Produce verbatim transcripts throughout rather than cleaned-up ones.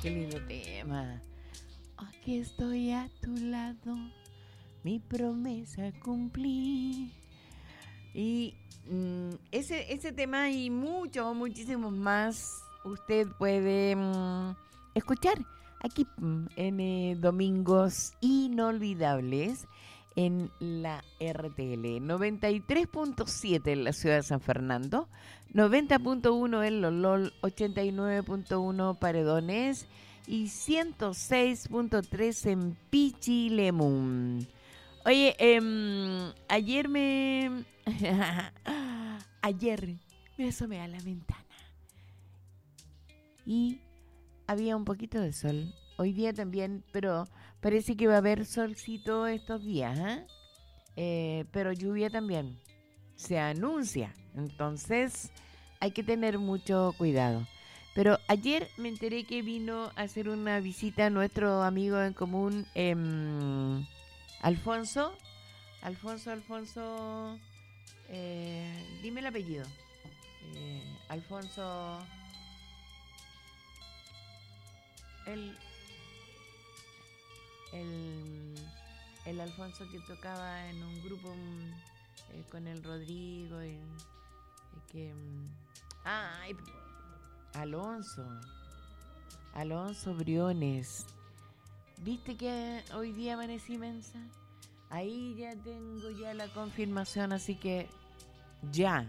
Qué lindo tema. Aquí estoy a tu lado, mi promesa cumplí. Y mm, ese, ese tema y muchos, muchísimos más usted puede mm, escuchar aquí mm, en eh, Domingos Inolvidables en la R T L. noventa y tres punto siete en la ciudad de San Fernando, noventa punto uno en Lolol, ochenta y nueve punto uno Paredones y ciento seis punto tres en Pichilemún. Oye, eh, ayer me... ayer me asomé a la ventana y había un poquito de sol. Hoy día también, pero parece que va a haber solcito estos días, ¿eh? Eh, pero lluvia también se anuncia. Entonces hay que tener mucho cuidado. Pero ayer me enteré que vino a hacer una visita a nuestro amigo en común, eh, Alfonso. Alfonso, Alfonso, eh, dime el apellido. Eh, Alfonso, el, el, el Alfonso que tocaba en un grupo mm, eh, con el Rodrigo y, y que, mm, ay, Alonso, Alonso Briones. ¿Viste que hoy día amanecí mensa? Ahí ya tengo ya la confirmación, así que ya.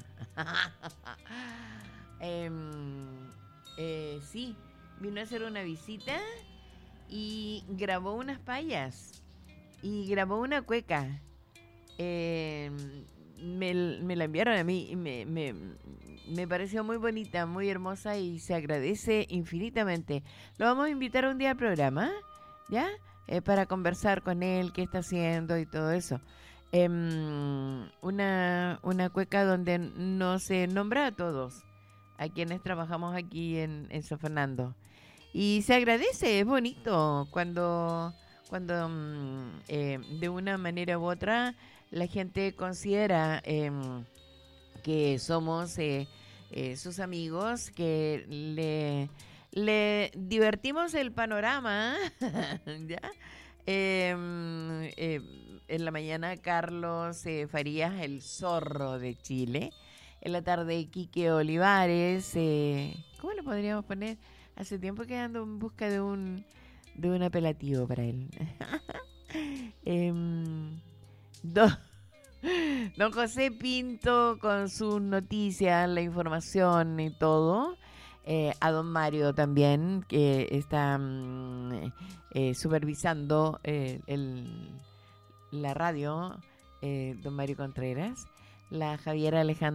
eh, eh, sí, vino a hacer una visita y grabó unas payas y grabó una cueca. Eh, me, me la enviaron a mí y me, me, me pareció muy bonita, muy hermosa y se agradece infinitamente. Lo vamos a invitar un día al programa, ¿ya? Eh, para conversar con él, qué está haciendo y todo eso. Eh, una, una cueca donde no se nombra a todos, a quienes trabajamos aquí en, en San Fernando. Y se agradece, es bonito cuando, cuando mm, eh, de una manera u otra la gente considera eh, que somos eh, eh, sus amigos, que le, le divertimos el panorama, ¿ya? Eh, eh, en la mañana Carlos eh, Farías, el zorro de Chile. En la tarde Quique Olivares. Eh, ¿Cómo le podríamos poner? Hace tiempo que ando en busca de un de un apelativo para él. eh, do, Don José Pinto con sus noticias, la información y todo. Eh, a don Mario también, que está mm, eh, supervisando eh, el, la radio, eh, don Mario Contreras. La Javiera Alejandra